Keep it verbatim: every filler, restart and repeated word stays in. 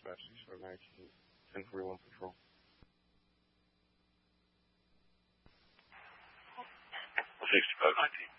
message, so nineteen ten forty-one Patrol. sixty-five nineteen.